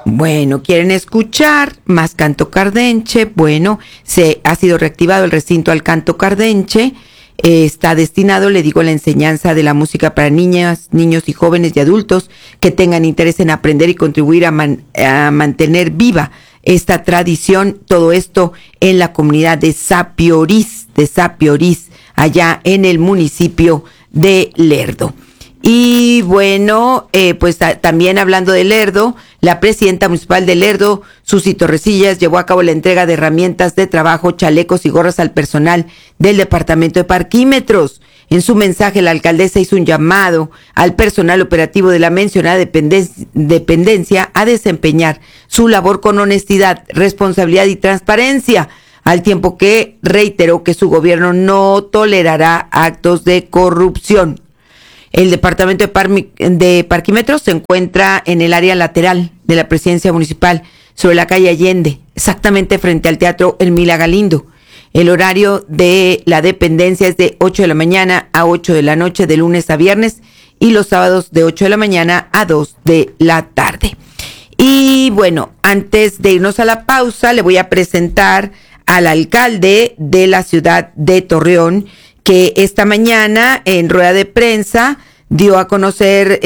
Bueno, ¿quieren escuchar más canto cardenche? Bueno, se ha sido reactivado el recinto al canto cardenche. Está destinado, le digo, a la enseñanza de la música para niñas, niños y jóvenes y adultos que tengan interés en aprender y contribuir a mantener viva esta tradición. Todo esto en la comunidad de Sapioriz, allá en el municipio de Lerdo. Y bueno, pues también hablando de Lerdo, la presidenta municipal de Lerdo, Susi Torrecillas, llevó a cabo la entrega de herramientas de trabajo, chalecos y gorras al personal del departamento de parquímetros. En su mensaje, la alcaldesa hizo un llamado al personal operativo de la mencionada dependencia a desempeñar su labor con honestidad, responsabilidad y transparencia, al tiempo que reiteró que su gobierno no tolerará actos de corrupción. El departamento de parquímetros se encuentra en el área lateral de la presidencia municipal, sobre la calle Allende, exactamente frente al Teatro Elmila Galindo. El horario de la dependencia es de 8 de la mañana a 8 de la noche, de lunes a viernes, y los sábados de 8 de la mañana a 2 de la tarde. Y bueno, antes de irnos a la pausa, le voy a presentar al alcalde de la ciudad de Torreón, que esta mañana en rueda de prensa dio a conocer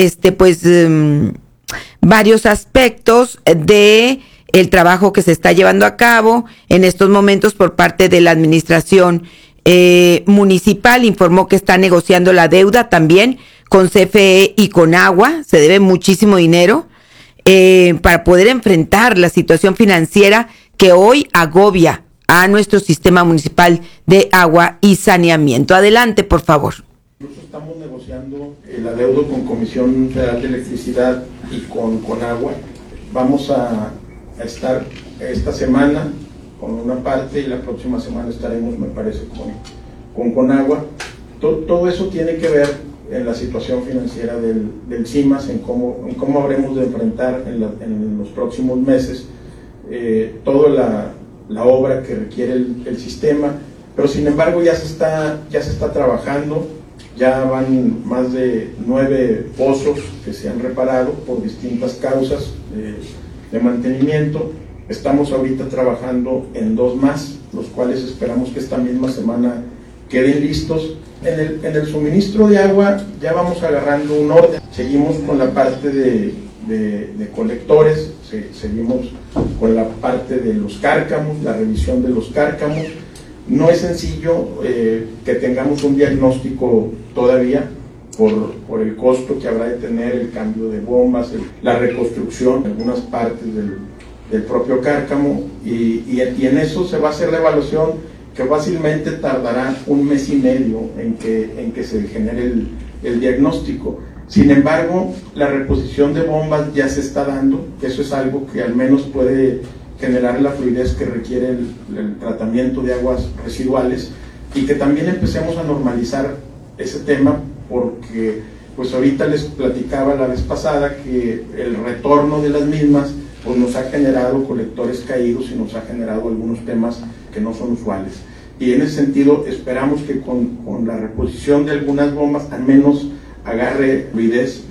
varios aspectos de el trabajo que se está llevando a cabo en estos momentos por parte de la administración municipal. Informó que está negociando la deuda también con CFE y con Agua. Se debe muchísimo dinero para poder enfrentar la situación financiera que hoy agobia a nuestro sistema municipal de agua y saneamiento. Adelante, por favor. Incluso estamos negociando el adeudo con Comisión Federal de Electricidad y con Agua. Vamos a estar esta semana con una parte y la próxima semana estaremos, me parece, con Agua. Todo eso tiene que ver en la situación financiera del CIMAS, en cómo habremos de enfrentar en los próximos meses toda la obra que requiere el sistema, pero sin embargo ya se está trabajando. Ya van más de 9 pozos que se han reparado por distintas causas de mantenimiento. Estamos ahorita trabajando en 2 más, los cuales esperamos que esta misma semana queden listos. En el suministro de agua ya vamos agarrando un orden. Seguimos con la parte de colectores, seguimos con la parte de los cárcamos, la revisión de los cárcamos. No es sencillo que tengamos un diagnóstico todavía por el costo que habrá de tener el cambio de bombas, la reconstrucción de algunas partes del propio cárcamo, y en eso se va a hacer la evaluación, que fácilmente tardará 1 mes y medio en que se genere el diagnóstico. Sin embargo, la reposición de bombas ya se está dando. Eso es algo que al menos puede generar la fluidez que requiere el tratamiento de aguas residuales, y que también empecemos a normalizar ese tema, porque pues ahorita les platicaba la vez pasada que el retorno de las mismas pues nos ha generado colectores caídos y nos ha generado algunos temas que no son usuales, y en ese sentido esperamos que con la reposición de algunas bombas al menos agarre fluidez.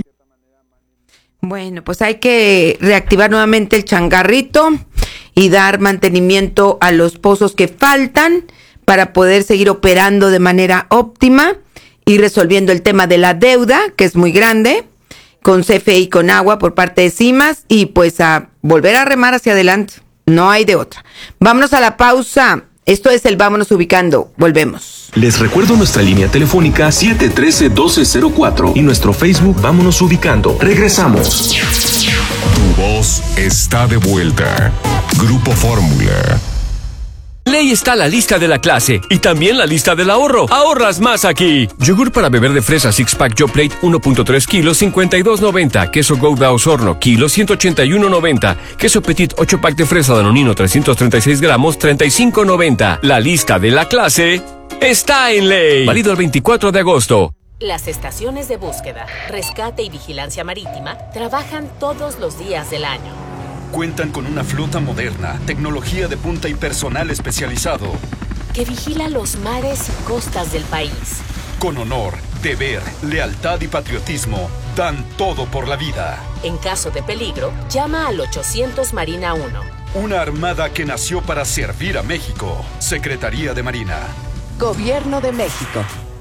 Bueno, pues hay que reactivar nuevamente el changarrito y dar mantenimiento a los pozos que faltan para poder seguir operando de manera óptima y resolviendo el tema de la deuda, que es muy grande, con CFE y con Agua por parte de CIMAS, y pues a volver a remar hacia adelante. No hay de otra. Vámonos a la pausa. Esto es el Vámonos Ubicando. Volvemos. Les recuerdo nuestra línea telefónica 713-1204 y nuestro Facebook Vámonos Ubicando. Regresamos. Tu voz está de vuelta. Grupo Fórmula. Ley está la lista de la clase y también la lista del ahorro. Ahorras más aquí. Yogur para beber de fresa 6-pack Joe Plate 1.3 kilos 52.90. Queso Gouda Osorno kilo 181.90. Queso Petit 8-pack de fresa Danonino 336 gramos 35.90. La lista de la clase está en Ley. Válido el 24 de agosto. Las estaciones de búsqueda, rescate y vigilancia marítima trabajan todos los días del año. Cuentan con una flota moderna, tecnología de punta y personal especializado que vigila los mares y costas del país. Con honor, deber, lealtad y patriotismo, dan todo por la vida. En caso de peligro, llama al 800 Marina 1. Una armada que nació para servir a México. Secretaría de Marina. Gobierno de México.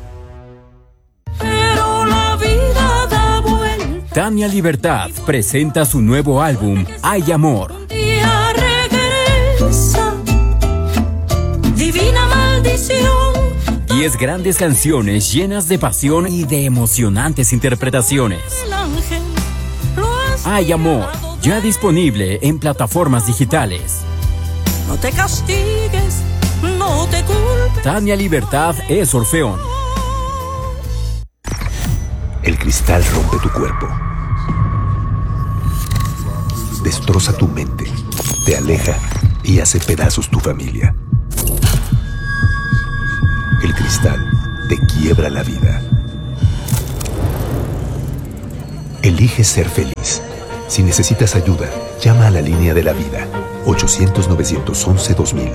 Pero la vida da vuelta. Tania Libertad presenta su nuevo álbum, Hay Amor. Un día regresa. Divina maldición. 10 grandes canciones llenas de pasión y de emocionantes interpretaciones. El ángel lo has Hay Amor, ya disponible en plataformas digitales. No te castigues, no te culpes. Tania Libertad es Orfeón. El cristal rompe tu cuerpo. Destroza tu mente, te aleja y hace pedazos tu familia. El cristal te quiebra la vida. Elige ser feliz. Si necesitas ayuda, llama a la línea de la vida. 800-911-2000.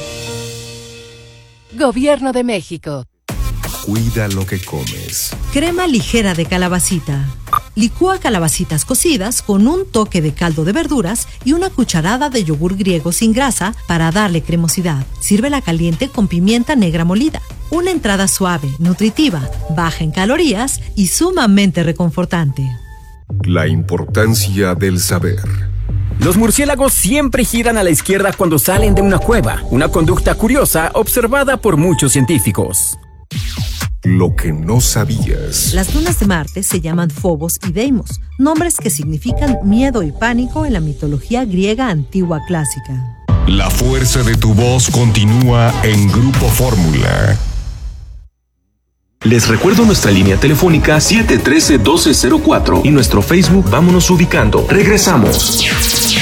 Gobierno de México. Cuida lo que comes. Crema ligera de calabacita. Licúa calabacitas cocidas con un toque de caldo de verduras y una cucharada de yogur griego sin grasa para darle cremosidad. Sírvela caliente con pimienta negra molida. Una entrada suave, nutritiva, baja en calorías y sumamente reconfortante. La importancia del saber. Los murciélagos siempre giran a la izquierda cuando salen de una cueva, una conducta curiosa observada por muchos científicos. Lo que no sabías. Las lunas de Marte se llaman Phobos y Deimos, nombres que significan miedo y pánico en la mitología griega antigua clásica. La fuerza de tu voz continúa en Grupo Fórmula. Les recuerdo nuestra línea telefónica 713-1204 y nuestro Facebook Vámonos Ubicando. Regresamos.